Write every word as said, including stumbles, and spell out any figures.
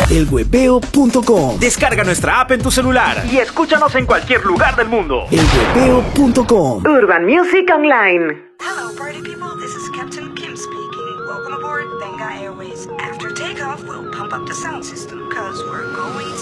el huepeo punto com. Descarga nuestra app en tu celular y escúchanos en cualquier lugar del mundo. el huepeo punto com. Urban Music Online. Hello, party people. This is Captain Kim speaking. Welcome aboard Benga Airways. After takeoff, we'll pump up the sound system, cause we're going